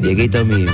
Dieguito mío.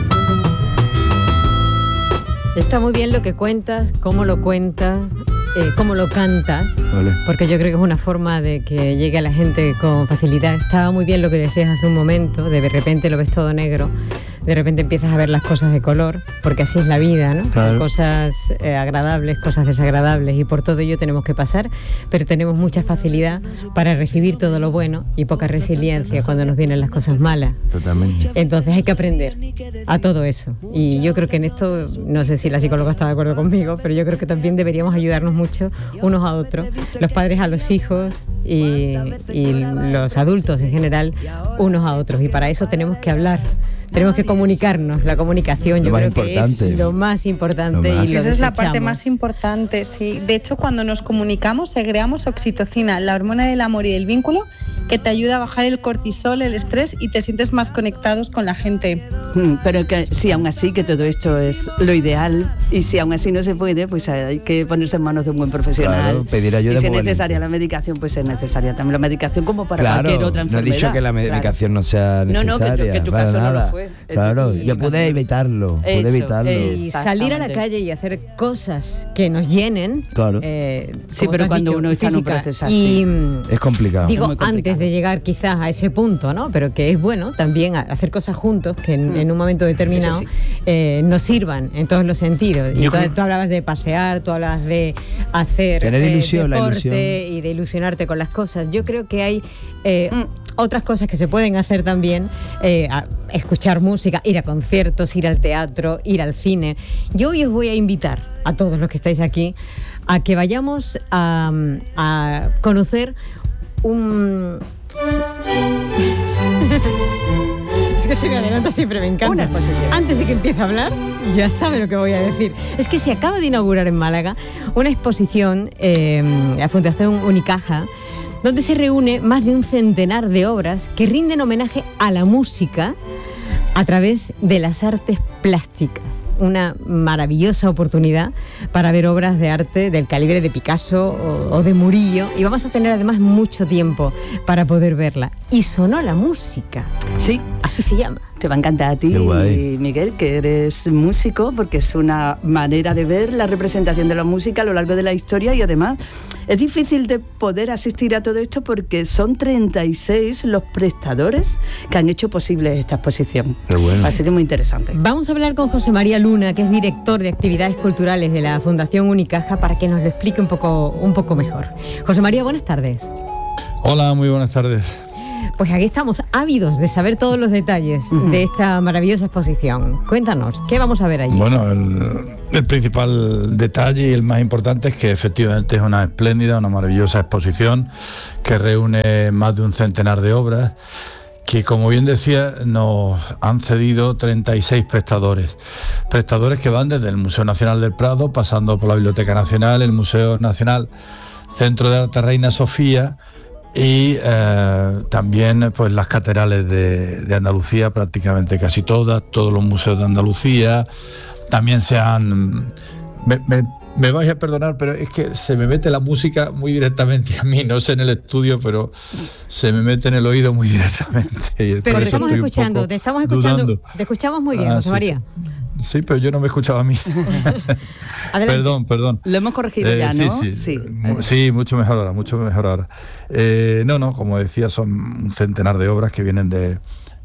Está muy bien lo que cuentas, cómo lo cuentas, cómo lo cantas, Vale. porque yo creo que es una forma de que llegue a la gente con facilidad. Estaba muy bien lo que decías hace un momento, de repente lo ves todo negro, de repente empiezas a ver las cosas de color, porque así es la vida, ¿no? Claro. Cosas agradables, cosas desagradables, y por todo ello tenemos que pasar, pero tenemos mucha facilidad para recibir todo lo bueno y poca resiliencia cuando nos vienen las cosas malas. Totalmente. Entonces hay que aprender a todo eso, y yo creo que en esto, no sé si la psicóloga está de acuerdo conmigo, pero yo creo que también deberíamos ayudarnos mucho unos a otros, los padres a los hijos y los adultos en general unos a otros, y para eso tenemos que hablar. Tenemos que comunicarnos, la comunicación yo creo que es lo más importante. Y esa es la parte más importante, sí. De hecho, cuando nos comunicamos, segregamos oxitocina, la hormona del amor y del vínculo, que te ayuda a bajar el cortisol, el estrés, y te sientes más conectados con la gente. Pero que si aún así, que todo esto es lo ideal, y si aún así no se puede, pues hay que ponerse en manos de un buen profesional. Claro, pedir ayuda. Y si es muy necesaria valiente. la medicación, pues es necesaria también la medicación, como para Claro, cualquier otra enfermedad. No he dicho que la medicación no sea necesaria. No, que tu para caso nada. no lo fue. Claro, yo pude evitarlo. Y salir a la calle y hacer cosas que nos llenen. Claro. Sí, pero cuando uno está en un proceso así, es complicado. Digo, antes de llegar quizás a ese punto, ¿no? Pero que es bueno también hacer cosas juntos que en un momento determinado nos sirvan en todos los sentidos. Y tú hablabas de pasear, tú hablabas de hacer tener ilusión, deporte, la ilusión. y de ilusionarte con las cosas. Yo creo que hay otras cosas que se pueden hacer también, escuchar música, ir a conciertos, ir al teatro, ir al cine. Yo hoy os voy a invitar a todos los que estáis aquí a que vayamos a conocer un... Es que se me adelanta siempre, me encanta. Una exposición. Antes de que empiece a hablar, ya sabe lo que voy a decir. Es que se acaba de inaugurar en Málaga una exposición, la Fundación Unicaja, donde se reúne más de un centenar de obras que rinden homenaje a la música a través de las artes plásticas. Una maravillosa oportunidad para ver obras de arte del calibre de Picasso o de Murillo, y vamos a tener además mucho tiempo para poder verla. Y sonó la música. Sí. Así se llama. Te va a encantar a ti, Miguel, que eres músico, porque es una manera de ver la representación de la música a lo largo de la historia, y además es difícil de poder asistir a todo esto porque son 36 los prestadores que han hecho posible esta exposición. Bueno. Así que muy interesante. Vamos a hablar con José María Luna, que es director de actividades culturales de la Fundación Unicaja, para que nos lo explique un poco mejor. José María, buenas tardes. Hola, muy buenas tardes. Pues aquí estamos, ávidos de saber todos los detalles de esta maravillosa exposición. Cuéntanos, ¿qué vamos a ver allí? Bueno, el principal detalle y el más importante es que efectivamente es una espléndida, una maravillosa exposición que reúne más de un centenar de obras que, como bien decía, nos han cedido 36 prestadores que van desde el Museo Nacional del Prado, pasando por la Biblioteca Nacional, el Museo Nacional Centro de Arte Reina Sofía, y también pues las catedrales de Andalucía, prácticamente casi todos los museos de Andalucía. También se han... Me vais a perdonar, pero es que se me mete la música muy directamente a mí, no sé en el estudio, pero se me mete en el oído muy directamente. Pero te estamos escuchando, te escuchamos muy bien, José María. Sí, pero yo no me escuchaba a mí. Perdón. Lo hemos corregido ya, ¿no? Sí, mucho mejor ahora. No, como decía, son un centenar de obras que vienen de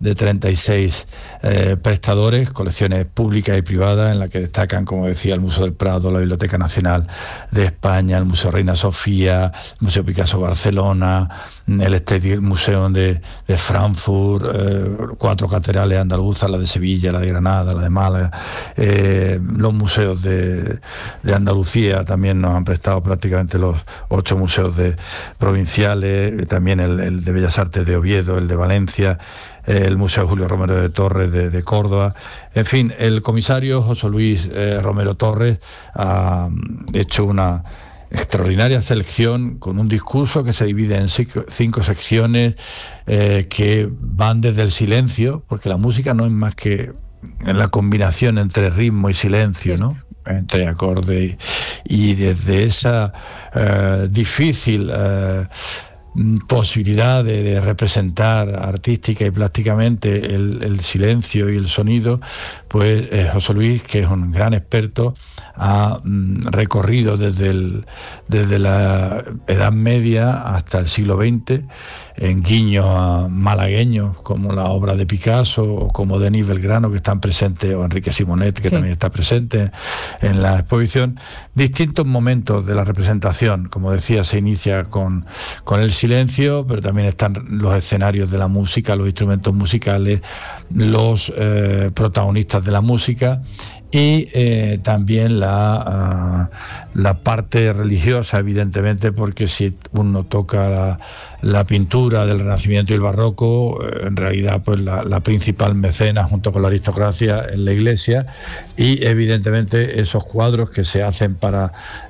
36 prestadores, colecciones públicas y privadas, en las que destacan, como decía, el Museo del Prado, la Biblioteca Nacional de España, el Museo Reina Sofía, el Museo Picasso Barcelona, el State Museum de Frankfurt, 4 catedrales andaluzas, la de Sevilla, la de Granada, la de Málaga, los museos de Andalucía también nos han prestado prácticamente los 8 museos provinciales, también el de Bellas Artes de Oviedo, el de Valencia, el Museo Julio Romero de Torres de Córdoba. En fin, el comisario José Luis Romero Torres ha hecho una extraordinaria selección con un discurso que se divide en 5 secciones que van desde el silencio, porque la música no es más que la combinación entre ritmo y silencio, ¿no? Entre acordes, y desde esa difícil posibilidad de representar artística y plásticamente el silencio y el sonido, pues José Luis, que es un gran experto, ha recorrido desde la Edad Media hasta el siglo XX, en guiños malagueños como la obra de Picasso o como Denis Belgrano, que están presentes, o Enrique Simonet, que también está presente en la exposición, distintos momentos de la representación. Como decía, se inicia con el silencio, pero también están los escenarios de la música, los instrumentos musicales, los protagonistas de la música, y también la parte religiosa, evidentemente, porque si uno toca la pintura del Renacimiento y el Barroco, en realidad pues la principal mecena junto con la aristocracia es la Iglesia, y evidentemente esos cuadros que se hacen para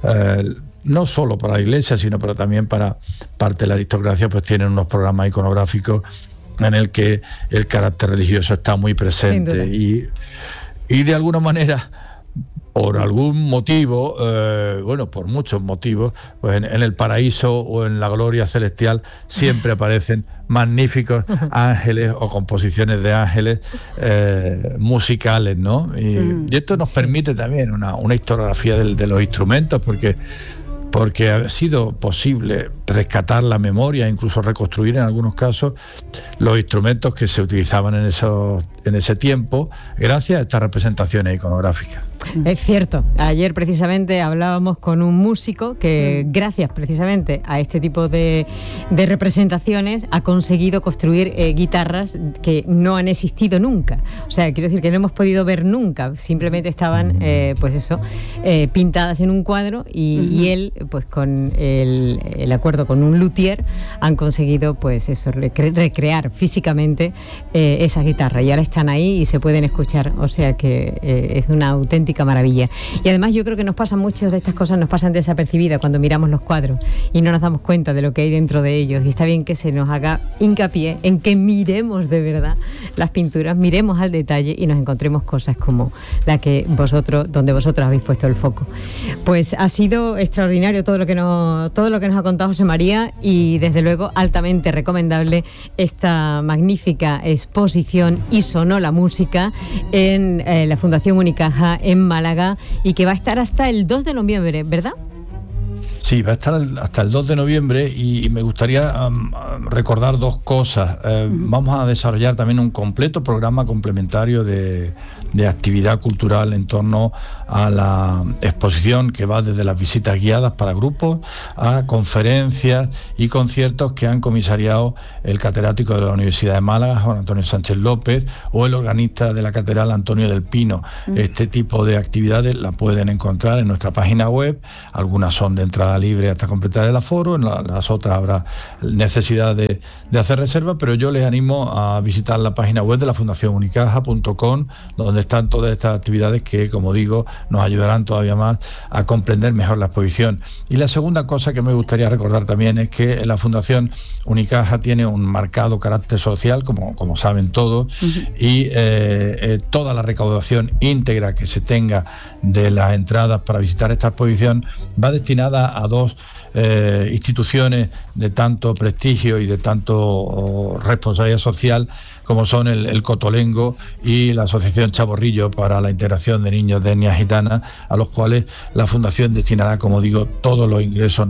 no solo para la Iglesia, sino para también para parte de la aristocracia, pues tienen unos programas iconográficos en el que el carácter religioso está muy presente, y de alguna manera, por algún motivo, por muchos motivos, pues en el paraíso o en la gloria celestial siempre aparecen magníficos ángeles o composiciones de ángeles musicales, ¿no? Y esto nos permite también una historiografía de los instrumentos, porque ha sido posible rescatar la memoria, incluso reconstruir en algunos casos los instrumentos que se utilizaban en ese tiempo, gracias a estas representaciones iconográficas. Es cierto, ayer precisamente hablábamos con un músico que gracias precisamente a este tipo de representaciones ha conseguido construir guitarras que no han existido nunca. O sea, quiero decir que no hemos podido ver nunca, simplemente estaban pintadas en un cuadro y él, pues con el acuerdo con un luthier, han conseguido pues eso, recrear físicamente esas guitarras, y ahora están ahí y se pueden escuchar. O sea que es una auténtica maravilla. Y además yo creo que muchas de estas cosas nos pasan desapercibidas cuando miramos los cuadros y no nos damos cuenta de lo que hay dentro de ellos, y está bien que se nos haga hincapié en que miremos de verdad las pinturas, miremos al detalle y nos encontremos cosas como la que donde vosotros habéis puesto el foco. Pues ha sido extraordinario todo lo que nos ha contado José María, y desde luego altamente recomendable esta magnífica exposición Y sonó la música en la Fundación Unicaja en Málaga, y que va a estar hasta el 2 de noviembre, ¿verdad? Sí, va a estar hasta el 2 de noviembre y me gustaría recordar dos cosas. Vamos a desarrollar también un completo programa complementario de actividad cultural en torno a la exposición, que va desde las visitas guiadas para grupos a conferencias y conciertos que han comisariado el catedrático de la Universidad de Málaga, Juan Antonio Sánchez López, o el organista de la catedral, Antonio del Pino. Este tipo de actividades la pueden encontrar en nuestra página web. Algunas son de entrada libre hasta completar el aforo, en las otras habrá necesidad de hacer reserva, pero yo les animo a visitar la página web de la Fundación Unicaja.com, donde están todas estas actividades que, como digo, nos ayudarán todavía más a comprender mejor la exposición. Y la segunda cosa que me gustaría recordar también es que la Fundación Unicaja tiene un marcado carácter social, como saben todos, y toda la recaudación íntegra que se tenga de las entradas para visitar esta exposición va destinada a dos instituciones de tanto prestigio y de tanto responsabilidad social, como son el Cotolengo y la Asociación Chaborrillo para la Integración de Niños de Etnia Gitana, a los cuales la Fundación destinará, como digo, todos los ingresos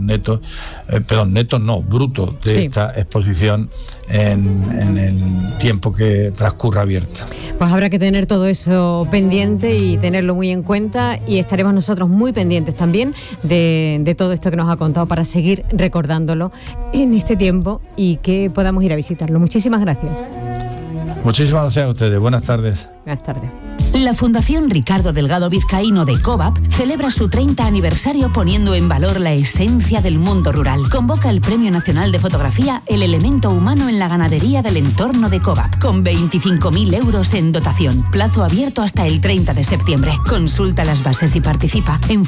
brutos de esta exposición en el tiempo que transcurra abierta. Pues habrá que tener todo eso pendiente y tenerlo muy en cuenta, y estaremos nosotros muy pendientes también de todo esto que nos ha contado para seguir recordándolo en este tiempo y que podamos ir a visitarlo. Muchísimas gracias. Muchísimas gracias a ustedes. Buenas tardes. Buenas tardes. La Fundación Ricardo Delgado Vizcaíno de COVAP celebra su 30 aniversario poniendo en valor la esencia del mundo rural. Convoca el Premio Nacional de Fotografía El Elemento Humano en la Ganadería del Entorno de COVAP, con 25.000 euros en dotación. Plazo abierto hasta el 30 de septiembre. Consulta las bases y participa en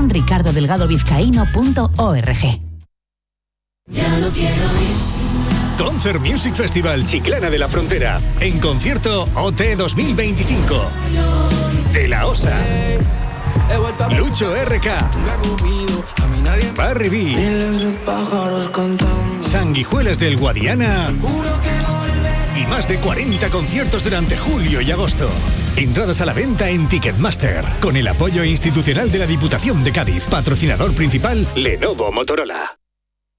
fundacionricardodelgadovizcaíno.org. Ya no quiero ir. Concert Music Festival Chiclana de la Frontera. En concierto OT 2025. De la OSA. Lucho RK, Barry B, Sanguijuelas del Guadiana y más de 40 conciertos durante julio y agosto. Entradas a la venta en Ticketmaster, con el apoyo institucional de la Diputación de Cádiz. Patrocinador principal, Lenovo Motorola.